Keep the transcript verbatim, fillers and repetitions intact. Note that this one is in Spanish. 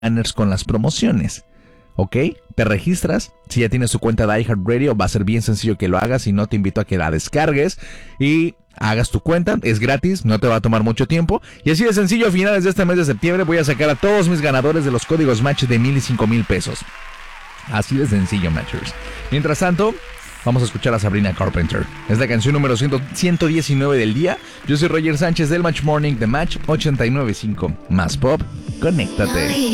banners con las promociones. ¿Ok? Te registras. Si ya tienes tu cuenta de iHeartRadio, va a ser bien sencillo que lo hagas. Si no, te invito a que la descargues y hagas tu cuenta. Es gratis, no te va a tomar mucho tiempo. Y así de sencillo, a finales de este mes de septiembre voy a sacar a todos mis ganadores de los códigos match de mil y cinco mil pesos. Así de sencillo, matchers. Mientras tanto, vamos a escuchar a Sabrina Carpenter. Es la canción número ciento diecinueve del día. Yo soy Roger Sánchez del Match Morning de Match ochenta y nueve punto cinco. Más pop, conéctate.